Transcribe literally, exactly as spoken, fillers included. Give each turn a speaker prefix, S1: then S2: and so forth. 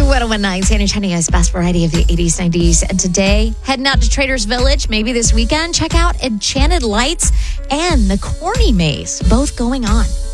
S1: one oh one nine San Antonio's best variety of the eighties, nineties. And today, heading out to Trader's Village, maybe this weekend, check out Enchanted Lights and the Corny Maze, both going on